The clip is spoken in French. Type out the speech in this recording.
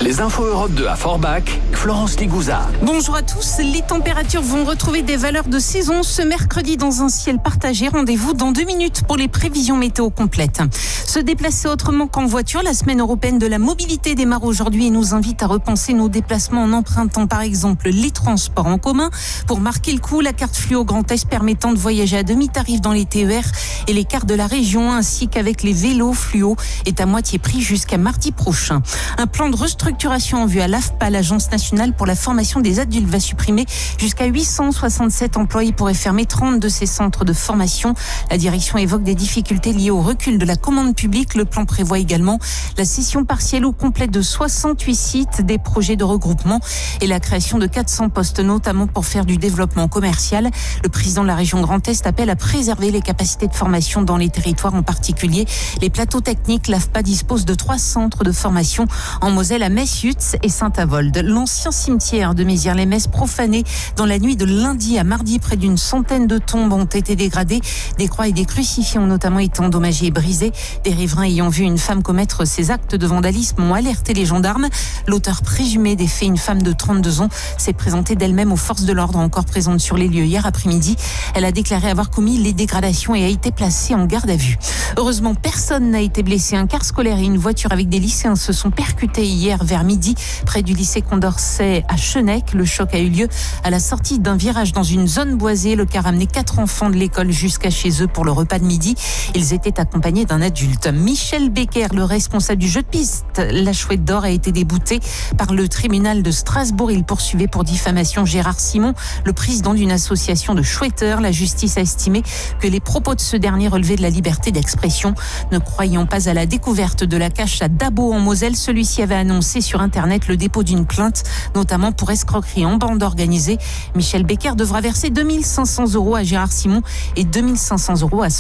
Les infos Europe 2 à Forbach, Florence Ligouza. Bonjour à tous. Les températures vont retrouver des valeurs de saison ce mercredi dans un ciel partagé. Rendez-vous dans 2 minutes pour les prévisions météo complètes. Se déplacer autrement qu'en voiture, la semaine européenne de la mobilité démarre aujourd'hui et nous invite à repenser nos déplacements en empruntant par exemple les transports en commun. Pour marquer le coup, la carte fluo Grand Est permettant de voyager à demi-tarif dans les TER et les cars de la région ainsi qu'avec les vélos fluo est à moitié prix jusqu'à mardi prochain. Un plan de restructuration en vue à l'AFPA, l'Agence nationale pour la formation des adultes, va supprimer jusqu'à 867 emplois. Il pourrait fermer 30 de ces centres de formation. La direction évoque des difficultés liées au recul de la commande publique. Le plan prévoit également la cession partielle ou complète de 68 sites, des projets de regroupement et la création de 400 postes, notamment pour faire du développement commercial. Le président de la région Grand Est appelle à préserver les capacités de formation dans les territoires, en particulier les plateaux techniques. L'AFPA dispose de 3 centres de formation en Moselle, à Metz, Yutz et Saint-Avold. L'ancien cimetière de Mézières-les-Messes profané dans la nuit de lundi à mardi. Près d'une centaine de tombes ont été dégradées. Des croix et des crucifix ont notamment été endommagés et brisés. Des riverains ayant vu une femme commettre ces actes de vandalisme ont alerté les gendarmes. L'auteur présumé des faits, une femme de 32 ans, s'est présentée d'elle-même aux forces de l'ordre encore présentes sur les lieux hier après-midi. Elle a déclaré avoir commis les dégradations et a été placée en garde à vue. Heureusement, personne n'a été blessé. Un car scolaire et une voiture avec des lycéens se sont percutés hier vers midi près du lycée Condorcet à Chenec. Le choc a eu lieu à la sortie d'un virage dans une zone boisée. Le car a amené 4 enfants de l'école jusqu'à chez eux pour le repas de midi. Ils étaient accompagnés d'un adulte. Michel Becker, le responsable du jeu de piste La Chouette d'Or, a été débouté par le tribunal de Strasbourg. Il poursuivait pour diffamation Gérard Simon, le président d'une association de chouetteurs. La justice a estimé que les propos de ce dernier relevaient de la liberté d'expression. Ne croyant pas à la découverte de la cache à Dabo en Moselle, celui-ci avait annoncé sur Internet le dépôt d'une plainte, notamment pour escroquerie en bande organisée. Michel Becker devra verser 2 500 € à Gérard Simon et 2 500 € à